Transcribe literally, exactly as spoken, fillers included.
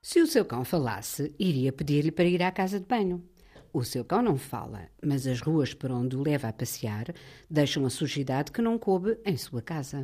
Se o seu cão falasse, iria pedir-lhe para ir à casa de banho. O seu cão não fala, mas as ruas por onde o leva a passear deixam a sujidade que não coube em sua casa.